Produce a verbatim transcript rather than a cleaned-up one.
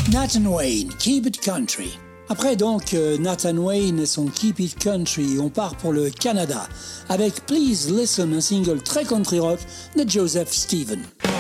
Nathan Wayne, Keep It Country. Après donc euh, Nathan Wayne et son Keep It Country, on part pour le Canada avec Please Listen, un single très country rock de Joseph Stephen.